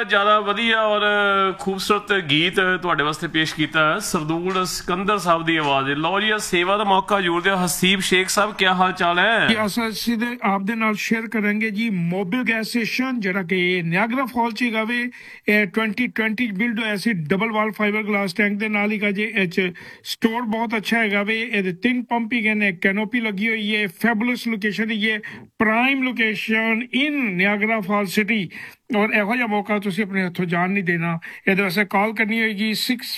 ਜ਼ਿਆਦਾ ਵਧੀਆ ਔਰ ਖੂਬਸੂਰਤ ਗੀਤ ਤੁਹਾਡੇ ਵਾਸਤੇ ਪੇਸ਼ ਕੀਤਾ ਸਰਦੂਲ ਸਿਕੰਦਰ ਸਾਹਿਬ ਦੀ ਆਵਾਜ਼। ਲਓ ਜੀ, ਸੇਵਾ ਦਾ ਮੌਕਾ ਜ਼ਰੂਰ ਦਿਓ। ਹਸੀਬ ਸ਼ੇਖ ਸਾਹਿਬ, ਕੀ ਹਾਲ ਚਾਲ ਹੈ? ਅਸੀਂ ਆਪ ਦੇ ਨਾਲ ਸ਼ੇਅਰ ਕਰਾਂਗੇ ਜੀ ਮੋਬਿਲ ਗੈਸ ਸਟੇਸ਼ਨ ਜਿਹੜਾ ਕਿ ਨਿਆਗਰਾ ਫਾਲ ਚ ਹੈਗਾ ਵੇ। ਇਹ 2020 ਬਿਲਡ ਹੋਇਆ ਸੀ, ਡਬਲ ਵਾਲ ਫਾਈਬਰ ਗਲਾਸ ਟੈਂਕ ਦੇ ਨਾਲ ਹੀ ਜੇ ਇਹ ਚ ਸਟੋਰ ਬਹੁਤ ਅੱਛਾ ਹੈਗਾ ਵੇ। ਇਹਦੇ 3 ਪੰਪ ਹੀ ਨੇ, ਕੈਨੋਪੀ ਲੱਗੀ ਹੋਈ ਹੈ, ਫੈਬੂਲਸ ਲੋਕੇਸ਼ਨ ਹੀ ਹੈ, ਪ੍ਰਾਈਮ ਲੋਕੇਸ਼ਨ ਇਨ ਨਿਆਗਰਾ ਫਾਲ ਸਿਟੀ। ਔਰ ਇਹੋ ਜਿਹਾ ਮੌਕਾ ਤੁਸੀਂ ਆਪਣੇ ਹੱਥੋਂ ਜਾਣ ਨਹੀਂ ਦੇਣਾ। ਇਹਦੇ ਵਾਸਤੇ ਕਾਲ ਕਰਨੀ ਹੋਏਗੀ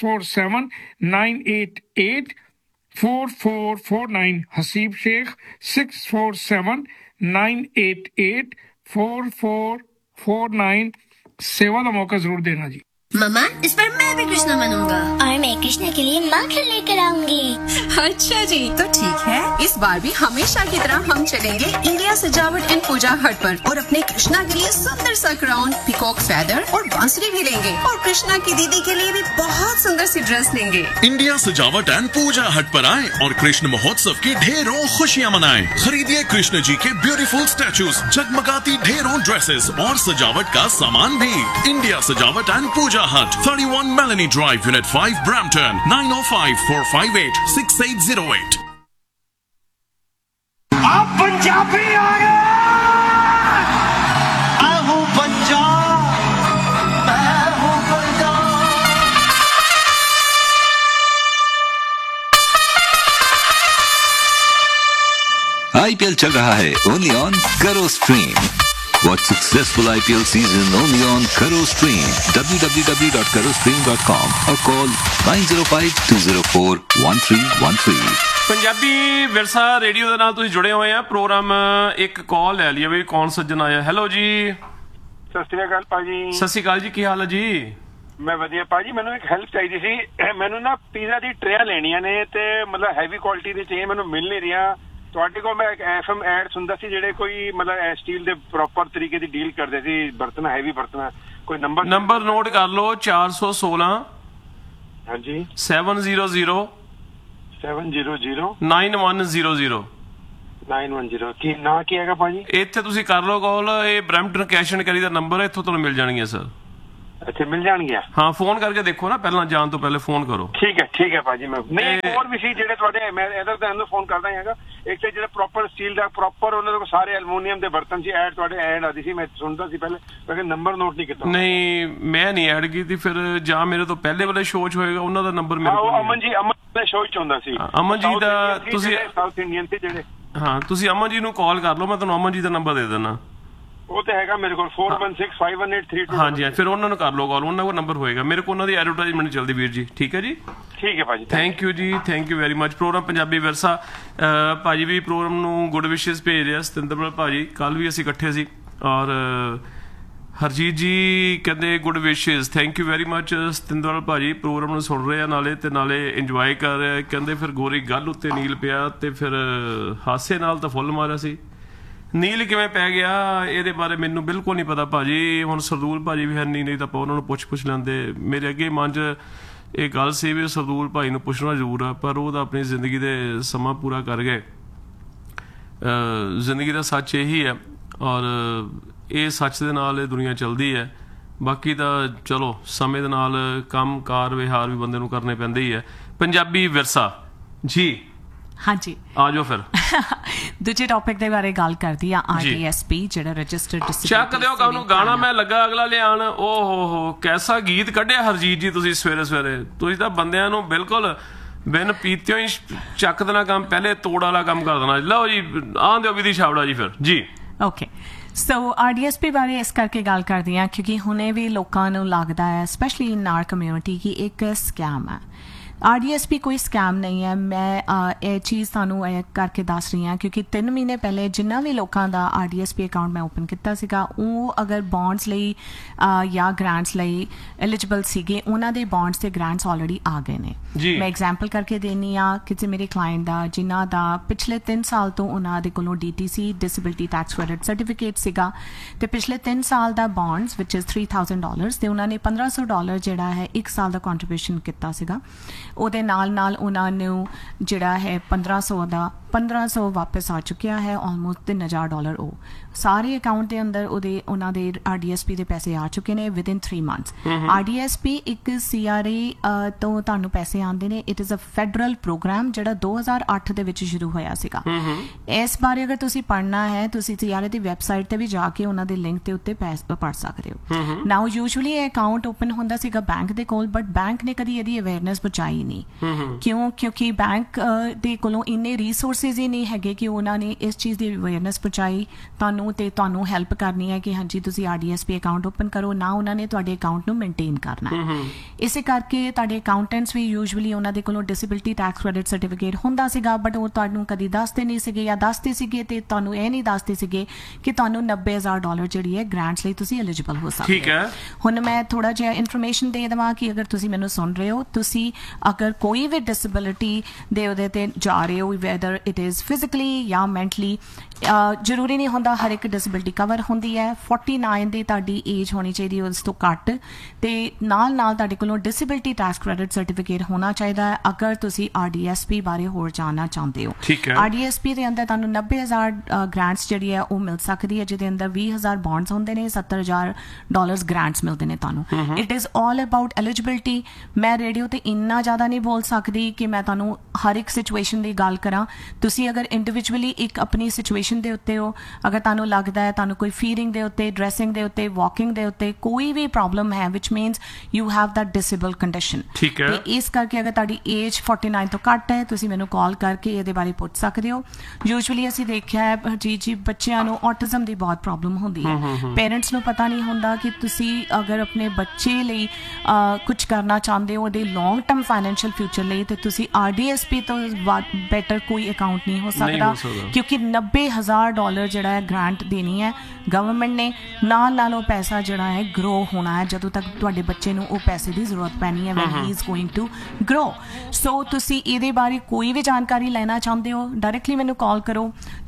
647-988-4449। ਹਸੀਬ ਸ਼ੇਖ 647-988-4449। सेवा का मौका जरूर देना जी। मम्मा, इस बार मैं भी कृष्णा बनूंगा और मैं कृष्णा के लिए माखन लेकर आऊंगी। अच्छा जी, तो ठीक है, इस बार भी हमेशा की तरह हम चलेंगे इंडिया सजावट एंड पूजा हट पर और अपने कृष्णा के लिए सुंदर सा क्राउन, पीकॉक फेदर और बांसुरी भी लेंगे और कृष्णा की दीदी के लिए भी बहुत सुंदर सी ड्रेस लेंगे। इंडिया सजावट एंड पूजा हट पर आएं और कृष्ण महोत्सव की ढेरों खुशियां मनाएं। खरीदिए कृष्ण जी के ब्यूटीफुल स्टैचूज, जगमगाती ढेरों ड्रेसेस और सजावट का सामान भी। इंडिया सजावट एंड पूजा हट, 31 Melanie Drive, Unit 5, Brampton, 9054586808। आप पंजाबी आ गए, मैं हूँ पंजाब, मैं हूँ पंजाब। IPL चल रहा है ओनली ऑन करो stream. Watch successful IPL season only on Karo Stream, www.karostream.com or call 9052041313। Punjabi ਵਿਰਸਾ ਰੇਡੀਓ ਦੇ ਨਾਲ ਤੁਸੀਂ ਜੁੜੇ ਹੋਏ ਆ। ਪ੍ਰੋਗਰਾਮ ਇੱਕ ਕਾਲ ਲੈ ਲਈਏ ਵੀ ਕੌਣ ਸੱਜਣ ਆਇਆ। ਹੈਲੋ ਜੀ। ਸਤਿ ਸ਼੍ਰੀ ਅਕਾਲ ਭਾਜੀ। ਸਤਿ ਸ਼੍ਰੀ ਅਕਾਲ ਜੀ, ਕੀ ਹਾਲ ਹੈ ਜੀ? ਮੈਂ ਵਧੀਆ ਭਾਜੀ। ਮੈਨੂੰ ਇੱਕ ਹੈਲਪ ਚਾਹੀਦੀ ਸੀ। ਮੈਨੂੰ ਨਾ ਪੀਜ਼ਾ ਦੀ ਟਰੇਆਂ ਲੈਣੀਆਂ ਨੇ ਤੇ ਮਤਲਬ ਹੈਵੀ ਕੁਆਲਿਟੀ ਦੀ ਚਾਹੀਏ, ਮੈਨੂੰ ਮਿਲ ਨਹੀਂ ਰਹੀਆਂ। ਤੁਹਾਡੇ ਕੋਲ ਮੈਂ ਇੱਕ FM ਐਡ ਸੁਣਦਾ ਸੀ ਜਿਹੜੇ ਕੋਈ ਮਤਲਬ ਸਟੀਲ ਦੇ ਪ੍ਰੋਪਰ ਤਰੀਕੇ ਦੀ ਡੀਲ ਕਰਦੇ ਸੀ ਬਰਤਨ, ਹੈਵੀ ਬਰਤਨ। ਕੋਈ ਨੰਬਰ ਨੋਟ ਕਰ ਲਓ 416 ਹਾਂਜੀ 700 9100 9100। ਕੀ ਨਾਂ ਕੀ ਹੈਗਾ ਭਾਜੀ? ਇੱਥੇ ਤੁਸੀਂ ਕਰ ਲਓ ਕਾਲ। ਇਹ Brampton cash and carry the number ਹੈ, ਇੱਥੋਂ ਤੁਹਾਨੂੰ ਮਿਲ ਜਾਣਗੀਆਂ ਸਰ। ਅੱਛਾ, ਮਿਲ ਜਾਣਗੀਆਂ। ਹਾਂ, ਫੋਨ ਕਰਕੇ ਦੇਖੋ ਨਾ, ਪਹਿਲਾਂ ਜਾਣ ਤੋਂ ਪਹਿਲੇ ਫੋਨ ਕਰੋ। ਠੀਕ ਹੈ ਭਾਜੀ। ਮੈਂ ਨਹੀਂ ਹੋਰ ਵੀ ਸੀ ਜਿਹੜੇ ਤੁਹਾਡੇ, ਮੈਂ ਇਧਰ ਤੁਹਾਨੂੰ ਫੋਨ ਕਰਦਾ ਹੈਗਾ। ਇੱਕ ਤੇ ਜਿਹੜਾ ਪ੍ਰੋਪਰ ਸਟੀਲ ਦਾ ਪ੍ਰੋਪਰ ਉਹਨਾਂ ਦੇ ਸਾਰੇ ਐਲੂਮੀਨੀਅਮ ਦੇ ਬਰਤਨ ਸੀ। ਐਡ ਤੁਹਾਡੇ ਐਡ ਆਦੀ ਸੀ, ਮੈਂ ਸੁਣਦਾ ਸੀ ਪਹਿਲੇ, ਲੇਕਿਨ ਨੰਬਰ ਨੋਟ ਨਹੀਂ ਕੀਤਾ। ਨਹੀਂ, ਮੈਂ ਨਹੀਂ ਐਡ ਕੀਤੀ। ਫਿਰ ਜਾਂ ਮੇਰੇ ਤੋਂ ਪਹਿਲੇ ਵਾਲੇ ਸ਼ੋਅ 'ਚ ਹੋਏਗਾ, ਉਹਨਾਂ ਦਾ ਨੰਬਰ ਮੇਰੇ ਕੋਲ। ਅਮਨ ਦੇ ਸ਼ੋਅ 'ਚ ਹੁੰਦਾ ਸੀ। ਅਮਨ ਜੀ ਦਾ ਤੁਸੀਂ ਸਾਊਥ ਇੰਡੀਅਨ ਸੀ ਜਿਹੜੇ। ਹਾਂ, ਤੁਸੀਂ ਅਮਨ ਜੀ ਨੂੰ ਕਾਲ ਕਰ ਲਓ, ਮੈਂ ਤੁਹਾਨੂੰ ਅਮਨ ਜੀ ਦਾ ਨੰਬਰ ਦੇ ਦਿੰਦਾ। ਉਹ ਤੇ ਹੈਗਾ ਮੇਰੇ ਕੋਲ 41651832। ਹਾਂਜੀ, ਫਿਰ ਉਹਨਾਂ ਨੂੰ ਕਰ ਲਓ ਕਾਲ, ਉਹਨਾਂ ਕੋਲ ਨੰਬਰ ਹੋਏਗਾ। ਮੇਰੇ ਕੋਲ ਉਹਨਾਂ ਦੀ ਐਡਵਰਟਾਈਜ਼ਮੈਂਟ ਚੱਲਦੀ ਵੀਰ ਜੀ। ਠੀਕ ਹੈ ਜੀ। ਠੀਕ ਹੈ ਭਾਜੀ, ਥੈਂਕ ਯੂ ਜੀ, thank you very much. Programme Punjabi ਵਿਰਸਾ ਭਾਜੀ ਵੀ ਪ੍ਰੋਗਰਾਮ ਨੂੰ ਗੁੱਡ ਵਿਸ਼ੇਸ ਭੇਜ ਰਿਹਾ। ਸਤਿੰਦਰ ਭਾਜੀ ਕੱਲ ਵੀ ਅਸੀਂ ਇਕੱਠੇ ਸੀ। ਔਰ ਹਰਜੀਤ ਜੀ ਕਹਿੰਦੇ ਗੁੱਡ ਵਿਸ਼ੇਸ, thank you very much. Satinder ਭਾਜੀ ਪ੍ਰੋਗਰਾਮ ਨੂੰ ਸੁਣ ਰਹੇ ਆ ਨਾਲੇ ਤੇ ਨਾਲੇ ਇੰਜੋਏ ਕਰ ਰਿਹਾ। ਕਹਿੰਦੇ ਫਿਰ ਗੋਰੀ ਗੱਲ ਉੱਤੇ ਨੀਲ ਪਿਆ ਤੇ ਫਿਰ ਹਾਸੇ ਨਾਲ ਤਾਂ ਫੁੱਲ ਮਾਰਿਆ ਸੀ। ਨੀਲ ਕਿਵੇਂ ਪੈ ਗਿਆ ਇਹਦੇ ਬਾਰੇ ਮੈਨੂੰ ਬਿਲਕੁਲ ਨਹੀਂ ਪਤਾ ਭਾਜੀ। ਹੁਣ ਸਰਦੂਲ ਭਾਜੀ ਵੀ ਹੈ ਨਹੀਂ ਤਾਂ ਆਪਾਂ ਉਹਨਾਂ ਨੂੰ ਪੁੱਛ ਲੈਂਦੇ। ਮੇਰੇ ਅੱਗੇ ਮਨ 'ਚ ਇਹ ਗੱਲ ਸੀ ਵੀ ਸਰਦੂਲ ਭਾਈ ਨੂੰ ਪੁੱਛਣਾ ਜ਼ਰੂਰ ਆ, ਪਰ ਉਹ ਤਾਂ ਆਪਣੀ ਜ਼ਿੰਦਗੀ ਦੇ ਸਮਾਂ ਪੂਰਾ ਕਰ ਗਏ। ਜ਼ਿੰਦਗੀ ਦਾ ਸੱਚ ਇਹੀ ਹੈ ਔਰ ਇਹ ਸੱਚ ਦੇ ਨਾਲ ਇਹ ਦੁਨੀਆ ਚੱਲਦੀ ਹੈ। ਬਾਕੀ ਤਾਂ ਚਲੋ ਸਮੇਂ ਦੇ ਨਾਲ ਕੰਮ ਕਾਰ ਵਿਹਾਰ ਵੀ ਬੰਦੇ ਨੂੰ ਕਰਨੇ ਪੈਂਦੇ ਹੀ ਹੈ। ਪੰਜਾਬੀ ਵਿਰਸਾ ਜੀ। ਹਾਂਜੀ, ਆ ਜਾਓ ਫਿਰ ਦੂਜੇ ਟੌਪਿਕ ਦੇ ਬਾਰੇ ਗੱਲ ਕਰਦੀ ਆ। RDSP ਜਿਹੜਾ ਰਜਿਸਟਰਡ ਚੱਕ ਦਿਓ ਕਾਹਨੂੰ ਗਾਣਾ ਮੈਂ ਲੱਗਾ ਅਗਲਾ ਲਿਆਣ। ਓਹ ਕੈਸਾ ਗੀਤ ਕੱਢਿਆ ਹਰਜੀਤ ਜੀ ਤੁਸੀਂ ਸਵੇਰੇ ਸਵੇਰੇ। ਤੁਸੀਂ ਤਾਂ ਬੰਦਿਆਂ ਨੂੰ ਬਿਲਕੁਲ ਬਿਨ ਪੀਤਿਓ ਹੀ ਚੱਕ ਦੇਣਾ ਕੰਮ, ਪਹਿਲੇ ਤੋੜ ਵਾਲਾ ਕੰਮ ਕਰ ਦੇਣਾ। ਲਓ ਜੀ, ਆਹ ਦਿਓ ਵਿਧੀ ਛਾਬੜਾ ਜੀ ਫਿਰ ਜੀ। ਓਕੇ, ਸੋ RDSP ਬਾਰੇ ਇਸ ਕਰਕੇ ਗੱਲ ਕਰਦੀ ਹਾਂ ਕਿਉਂਕਿ ਹੁਣੇ ਵੀ ਲੋਕਾਂ ਨੂੰ ਲੱਗਦਾ ਹੈ ਸਪੈਸ਼ਲੀ ਇਨ ਆਰ ਕਮਿਊਨਿਟੀ ਕਿ ਇੱਕ ਸਕੈਮ ਹੈ। RDSP ਕੋਈ ਸਕੈਮ ਨਹੀਂ ਹੈ। ਮੈਂ ਇਹ ਚੀਜ਼ ਤੁਹਾਨੂੰ ਇਹ ਕਰਕੇ ਦੱਸ ਰਹੀ ਹਾਂ ਕਿਉਂਕਿ 3 ਮਹੀਨੇ ਪਹਿਲੇ ਜਿੰਨਾ ਵੀ ਲੋਕਾਂ ਦਾ RDSP ਅਕਾਊਂਟ ਮੈਂ ਓਪਨ ਕੀਤਾ ਸੀਗਾ, ਉਹ ਅਗਰ ਬੌਂਡਸ ਲਈ ਜਾਂ ਗ੍ਰਾਂਟਸ ਲਈ ਐਲੀਜੀਬਲ ਸੀਗੇ, ਉਹਨਾਂ ਦੇ ਬੌਂਡਸ ਤੇ ਗ੍ਰਾਂਟਸ ਆਲਰੇਡੀ ਆ ਗਏ ਨੇ। ਮੈਂ ਐਗਜ਼ਾਮਪਲ ਕਰਕੇ ਦੇਣੀ ਆ ਕਿਸੇ ਮੇਰੇ ਕਲਾਇੰਟ ਦਾ ਜਿਨ੍ਹਾਂ ਦਾ ਪਿਛਲੇ 3 ਸਾਲ ਤੋਂ ਉਹਨਾਂ ਦੇ ਕੋਲੋਂ DTC disability tax credit certificate ਸੀਗਾ ਤੇ ਪਿਛਲੇ 3 ਸਾਲ ਦਾ ਬੌਂਡਸ ਵਿਚ ਇਜ਼ $3,000 ਤੇ ਉਹਨਾਂ ਨੇ $1,500 ਜਿਹੜਾ ਹੈ 1 ਸਾਲ ਦਾ ਕੰਟਰੀਬਿਊਸ਼ਨ ਕੀਤਾ ਸੀਗਾ। ਉਹਦੇ ਨਾਲ ਉਹਨਾਂ ਨੂੰ ਜਿਹੜਾ ਹੈ 1500 ਦਾ 1500 ਵਾਪਸ ਆ ਚੁੱਕਿਆ ਹੈ, ਆਲਮੋਸਟ $3000 ਉਹ ਸਾਰੇ ਅਕਾਊਂਟ ਦੇ ਅੰਦਰ ਉਹਨਾਂ ਦੇ RDSP ਦੇ ਪੈਸੇ ਆ ਚੁੱਕੇ ਨੇ ਵਿਦਿਨ 3 ਮੰਥਸ। RDSP ਇੱਕ CRA ਤੋਂ ਤੁਹਾਨੂੰ ਪੈਸੇ ਆਉਂਦੇ ਨੇ। It is a federal programme ਜਿਹੜਾ 2008 ਦੇ ਵਿੱਚ ਸ਼ੁਰੂ ਹੋਇਆ ਸੀਗਾ। ਇਸ ਬਾਰੇ ਅਗਰ ਤੁਸੀਂ ਪੜ੍ਹਨਾ ਹੈ ਤੁਸੀਂ CRA ਦੀ ਵੈਬਸਾਈਟ ਤੇ ਵੀ ਜਾ ਕੇ ਉਹਨਾਂ ਦੇ ਲਿੰਕ ਦੇ ਉੱਤੇ ਪੜ੍ਹ ਸਕਦੇ ਹੋ। ਨਾਓ ਯੂਜੂਅਲੀ ਇਹ ਅਕਾਊਂਟ ਓਪਨ ਹੁੰਦਾ ਸੀਗਾ ਬੈਂਕ ਦੇ ਕੋਲ, ਬਟ ਬੈਂਕ ਨੇ ਕਦੀ ਇਹਦੀ ਅਵੇਅਰਨੈਸ ਪਹੁੰਚਾਈ ਨਹੀਂ। ਕਿਉਂਕਿ ਬੈਂਕ ਦੇ ਕੋਲੋਂ ਇੰਨੇ ਰਿਸੋਰਸਿਸ ਹੀ ਨਹੀਂ ਹੈਗੇ ਕਿ ਉਹਨਾਂ ਨੇ ਇਸ ਚੀਜ਼ ਦੀ ਅਵੇਅਰਨੈਸ ਪਹੁੰਚਾਈ ਤੁਹਾਨੂੰ ਹੈਲਪ ਕਰਨੀ ਹੈ ਕਿ ਹਾਂਜੀ ਤੁਸੀਂ RDSP ਅਕਾਊਂਟ ਓਪਨ ਕਰੋ ਨਾ। ਉਹਨਾਂ ਨੇ ਤੁਹਾਡੇ ਅਕਾਊਂਟ ਨੂੰ ਮੇਨਟੇਨ ਕਰਨਾ। ਇਸੇ ਕਰਕੇ ਤੁਹਾਡੇ ਅਕਾਊਂਟੈਂਟਸ ਵੀ ਯੂਜੂਅਲੀ ਉਹਨਾਂ ਦੇ ਕੋਲੋਂ ਡਿਸੇਬਿਲਿਟੀ ਟੈਕਸ ਕ੍ਰੈਡਿਟ ਸਰਟੀਫਿਕੇਟ ਹੁੰਦਾ ਸੀਗਾ, ਬਟ ਉਹ ਤੁਹਾਨੂੰ ਕਦੀ ਦੱਸਦੇ ਨਹੀਂ ਸੀਗੇ, ਜਾਂ ਦੱਸਦੇ ਸੀਗੇ ਤੇ ਤੁਹਾਨੂੰ ਇਹ ਨਹੀਂ ਦੱਸਦੇ ਸੀਗੇ ਕਿ ਤੁਹਾਨੂੰ $90,000 ਜਿਹੜੀ ਹੈ ਗ੍ਰਾਂਟਸ ਲਈ ਤੁਸੀਂ ਐਲੀਜੀਬਲ ਹੋ ਸਕਦੇ। ਠੀਕ ਹੈ। ਹੁਣ ਮੈਂ ਥੋੜਾ ਜਿਹਾ ਇਨਫੋਰਮੇਸ਼ਨ ਦੇ ਦੇਵਾਂ ਕਿ ਅਗਰ ਤੁਸੀਂ ਮੈਨੂੰ ਸੁਣ ਰਹੇ ਹੋ, ਤੁਸੀਂ ਅਗਰ ਕੋਈ ਵੀ ਡਿਸੇਬਿਲਿਟੀ ਦੇ ਉਹਦੇ ਤੇ ਜਾ ਰਹੇ ਹੋ, ਵੈਦਰ ਇਟ ਇਜ਼ ਫਿਜ਼ੀਕਲੀ ਜਾਂ ਮੈਂਟਲੀ, ਜ਼ਰੂਰੀ ਨਹੀਂ ਹੁੰਦਾ ਹਰ ਇੱਕ ਡਿਸੇਬਿਲਿਟੀ ਕਵਰ ਹੁੰਦੀ ਹੈ। 49 ਦੀ ਤੁਹਾਡੀ ਏਜ ਹੋਣੀ ਚਾਹੀਦੀ ਉਸ ਤੋਂ ਘੱਟ, ਤੇ ਨਾਲ ਤੁਹਾਡੇ ਕੋਲੋਂ ਡਿਸੇਬਿਲਿਟੀ ਟੈਕਸ ਕ੍ਰੈਡਿਟ ਸਰਟੀਫਿਕੇਟ ਹੋਣਾ ਚਾਹੀਦਾ ਹੈ ਅਗਰ ਤੁਸੀਂ RDSP ਬਾਰੇ ਹੋਰ ਜਾਣਨਾ ਚਾਹੁੰਦੇ ਹੋ। RDSP ਦੇ ਅੰਦਰ ਤੁਹਾਨੂੰ $90,000 ਗ੍ਰਾਂਟਸ ਜਿਹੜੀ ਹੈ ਉਹ ਮਿਲ ਸਕਦੀ ਹੈ, ਜਿਹਦੇ ਅੰਦਰ 20,000 ਬੌਂਡਸ ਹੁੰਦੇ ਨੇ, $70,000 ਗ੍ਰਾਂਟਸ ਮਿਲਦੇ ਨੇ ਤੁਹਾਨੂੰ। It is all about eligibility. ਮੈਂ ਰੇਡੀਓ ਤੇ ਇੰਨਾ ਜ਼ਿਆਦਾ ਨਹੀਂ ਬੋਲ ਸਕਦੀ ਕਿ ਮੈਂ ਤੁਹਾਨੂੰ ਹਰ ਇੱਕ ਸਿਚੁਏਸ਼ਨ ਦੀ ਗੱਲ ਕਰਾਂ। ਤੁਸੀਂ ਅਗਰ ਇੰਡੀਵਿਜੂਅਲੀ ਇੱਕ ਆਪਣੀ ਸਿਚੁਏਸ਼ਨ ਦੇ ਉੱਤੇ ਹੋ, ਅਗਰ ਤੁਹਾਨੂੰ ਲੱਗਦਾ ਹੈ ਤੁਹਾਨੂੰ ਕੋਈ ਫੀਡਿੰਗ ਦੇ ਉੱਤੇ, ਡਰੈਸਿੰਗ ਦੇ ਉੱਤੇ, ਵਾਕਿੰਗ ਦੇ ਉੱਤੇ ਕੋਈ ਵੀ ਪ੍ਰੋਬਲਮ ਹੈ ਵਿਚ means you have that disable condition, ਤੇ ਇਸ ਕਰਕੇ ਅਗਰ ਤੁਹਾਡੀ ਏਜ 49 ਤੋਂ ਘੱਟ ਹੈ ਤੁਸੀਂ ਮੈਨੂੰ ਕਾਲ ਕਰਕੇ ਇਹਦੇ ਬਾਰੇ ਪੁੱਛ ਸਕਦੇ ਹੋ। ਯੂਜੂਅਲੀ ਅਸੀਂ ਦੇਖਿਆ ਹੈ ਜੀ ਬੱਚਿਆਂ ਨੂੰ ਔਟਿਜ਼ਮ ਦੀ ਬਹੁਤ ਪ੍ਰੋਬਲਮ ਹੁੰਦੀ ਹੈ। ਪੇਰੈਂਟਸ ਨੂੰ ਪਤਾ ਨਹੀਂ ਹੁੰਦਾ ਕਿ ਤੁਸੀਂ ਅਗਰ ਆਪਣੇ ਬੱਚੇ ਲਈ ਕੁਝ ਕਰਨਾ ਚਾਹੁੰਦੇ ਹੋ ਉਹਦੇ ਲੌਂਗ ਟਰਮ ਫਾਈਨੈਂਸ਼ੀਅਲ ਫਿਊਚਰ ਲਈ, ਤੇ ਤੁਸੀਂ RDSP ਤੋਂ ਬੈਟਰ ਕੋਈ ਅਕਾਊਂਟ ਨਹੀਂ ਹੋ ਸਕਦਾ, ਕਿਉਂਕਿ $90,000 ਜਿਹੜਾ ਹੈ ਗ੍ਰਾਂਟ ਦੇਣੀ ਹੈ ਗਵਰਨਮੈਂਟ ਨੇ। ਨਾਲ ਉਹ ਪੈਸਾ ਜਿਹੜਾ ਹੈ ਗਰੋ ਹੋਣਾ ਹੈ ਜਦੋਂ ਤੱਕ ਤੁਹਾਡੇ ਬੱਚੇ ਨੂੰ ਉਹ ਪੈਸੇ ਦੀ ਜ਼ਰੂਰਤ ਪੈਣੀ ਹੈ, when he is going to grow। ਸੋ ਤੁਸੀਂ ਇਹਦੇ ਬਾਰੇ ਕੋਈ ਵੀ ਜਾਣਕਾਰੀ ਲੈਣਾ ਚਾਹੁੰਦੇ ਹੋ ਡਾਇਰੈਕਟਲੀ ਮੈਨੂੰ ਕਾਲ ਕਰੋ।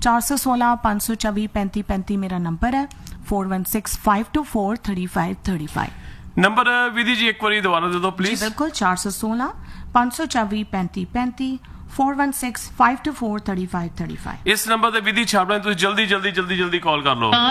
416 524 3535 ਮੇਰਾ ਨੰਬਰ ਹੈ, 416 524 3535। ਨੰਬਰ ਵਿਧੀ ਜੀ ਇੱਕ ਵਾਰੀ ਦੁਬਾਰਾ ਦੇ ਦਿਓ ਪਲੀਜ਼। ਬਿਲਕੁਲ, 416 524 3535 416 524 3535। ਇਸ ਨੰਬਰ ਤੇ ਵਿਧੀ ਛਾਪਣਾ, ਤੁਸੀਂ ਜਲਦੀ ਕਾਲ ਕਰ ਲਓ।